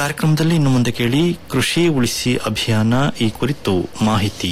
ಕಾರ್ಯಕ್ರಮದಲ್ಲಿ ಇನ್ನು ಮುಂದೆ ಕೇಳಿ ಕೃಷಿ ಉಳಿಸಿ ಅಭಿಯಾನ ಈ ಕುರಿತು ಮಾಹಿತಿ.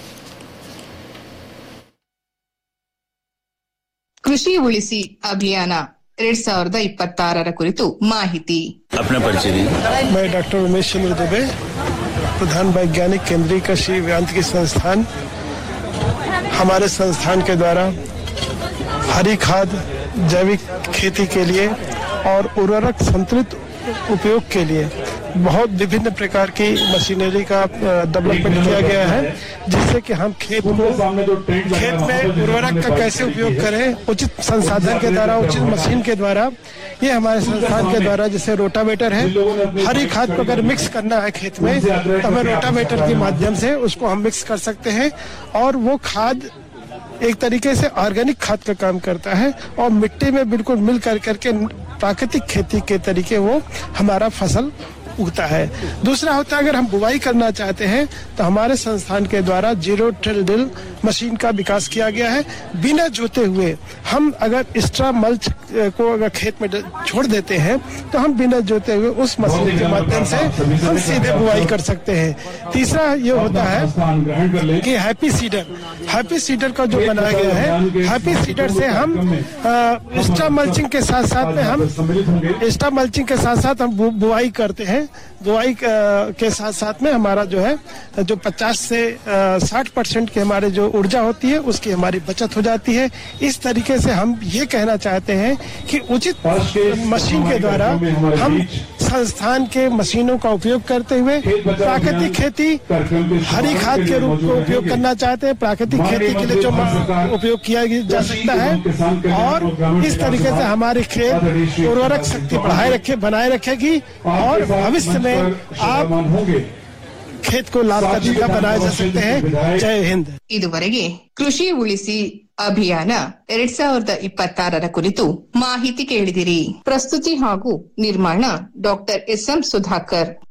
ಕೃಷಿ ಉಳಿಸಿ ಅಭಿಯಾನ 2026 ಕುರಿತು ಮಾಹಿತಿ. मैं डॉक्टर उमेश चंद्र दुबे, प्रधान वैज्ञानिक केंद्रीय कृषि अभियांत्रिकी संस्थान। हमारे संस्थान के द्वारा हरी खाद, जैविक खेती के लिए और उर्वरक संतुलित उपयोग के लिए बहुत विभिन्न प्रकार की मशीनरी का डेवलपमेंट किया गया है, जिससे कि हम खेत में उर्वरक का कैसे उपयोग करें उचित संसाधन के द्वारा, उचित मशीन के द्वारा। ये हमारे संस्थान के द्वारा जैसे रोटावेटर है, हरी खाद को अगर मिक्स करना है खेत में तो हमें रोटावेटर के माध्यम से उसको हम मिक्स कर सकते हैं और वो खाद एक तरीके से ऑर्गेनिक खाद का काम करता है और मिट्टी में बिल्कुल मिल करके प्राकृतिक खेती के तरीके वो हमारा फसल उगता है। दूसरा होता है अगर हम बुवाई करना चाहते हैं तो हमारे संस्थान के द्वारा जीरो टिल ड्रिल मशीन का विकास किया गया है। बिना जोते हुए हम अगर एक्स्ट्रा मल्च को अगर खेत में छोड़ देते हैं तो हम बिना जोते हुए उस मशीन के माध्यम से हम सीधे बुवाई कर सकते हैं। तीसरा ये होता है कि हैप्पी सीडर का जो बनाया गया है, हैप्पी सीडर से हम एक्स्ट्रा मल्चिंग के साथ साथ हम बुवाई करते हैं। बुआई के साथ साथ में हमारा जो है जो 50 से 60% की हमारे जो ऊर्जा होती है उसकी हमारी बचत हो जाती है। इस तरीके से हम ये कहना चाहते हैं कि उचित मशीन के द्वारा हम संस्थान के मशीनों का उपयोग करते हुए प्राकृतिक खेती, हरी खाद के रूप में उपयोग करना चाहते हैं। प्राकृतिक खेती के लिए जो उपयोग किया जा सकता है और इस तरीके से हमारे खेत उर्वरक शक्ति बनाए रखेगी और भविष्य में आप खेत को लाभकारी बनाया जा सकते हैं। जय हिंद। ಇದುವರೆಗೆ ಕೃಷಿ ಉಳಿಸಿ ಅಭಿಯಾನ 2026 ಕುರಿತು ಮಾಹಿತಿ ಕೇಳಿದಿರಿ. ಪ್ರಸ್ತುತಿ ಹಾಗೂ ನಿರ್ಮಾಣ ಡಾಕ್ಟರ್ ಎಸ್.ಎಂ. ಸುಧಾಕರ್.